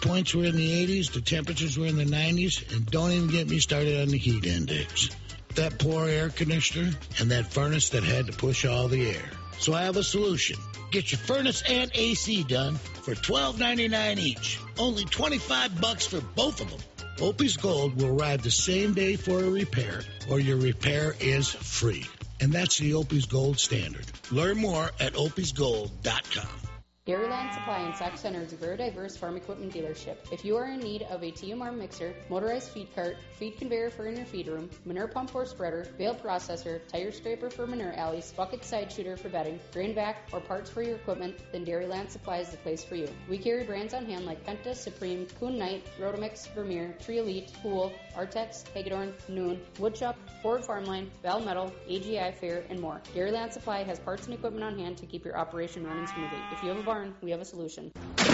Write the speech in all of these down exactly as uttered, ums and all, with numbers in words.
points were in the eighties, the temperatures were in the nineties, and don't even get me started on the heat index. That poor air conditioner and that furnace that had to push all the air. So I have a solution. Get your furnace and A C done for twelve ninety-nine each. Only twenty-five bucks for both of them. Opie's Gold will arrive the same day for a repair, or your repair is free. And that's the Opie's Gold standard. Learn more at opies gold dot com. Dairyland Supply in Sauk Center is a very diverse farm equipment dealership. If you are in need of a T M R mixer, motorized feed cart, feed conveyor for in your feed room, manure pump or spreader, bale processor, tire scraper for manure alleys, bucket side shooter for bedding, grain vac, or parts for your equipment, then Dairyland Supply is the place for you. We carry brands on hand like Penta, Supreme, Kuhn Knight, Rotomix, Vermeer, Tree Elite, Pool, Artex, Hagedorn, Noon, Woodchuck, Ford Farmline, Val Metal, A G I Fair, and more. Dairyland Supply has parts and equipment on hand to keep your operation running smoothly. If you have a barn, we have a solution.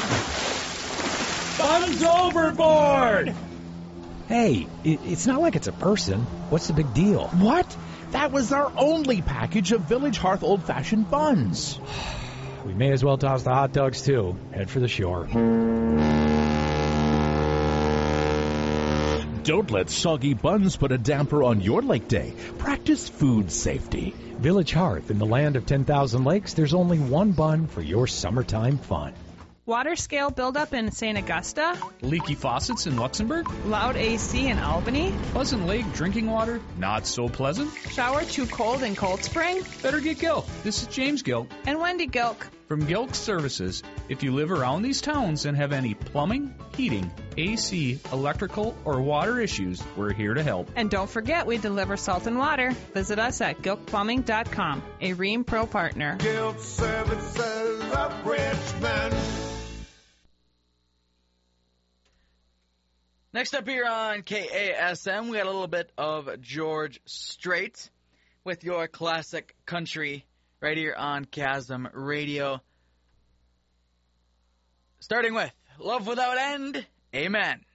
Buns overboard! Hey, it, it's not like it's a person. What's the big deal? What? That was our only package of Village Hearth old-fashioned buns. We may as well toss the hot dogs, too. Head for the shore. Don't let soggy buns put a damper on your lake day. Practice food safety. Village Hearth, in the land of ten thousand lakes, there's only one bun for your summertime fun. Water scale buildup in Saint Augusta? Leaky faucets in Luxembourg? Loud A C in Albany? Pleasant Lake drinking water? Not so pleasant? Shower too cold in Cold Spring? Better get Gilk. This is James Gilk. And Wendy Gilk. From Gilk Services. If you live around these towns and have any plumbing, heating, A C, electrical, or water issues, we're here to help. And don't forget, we deliver salt and water. Visit us at gilk plumbing dot com, a Ream Pro partner. Gilk Services of Richmond. Next up here on K A S M, we got a little bit of George Strait with your classic country right here on Chasm Radio. Starting with Love Without End, Amen.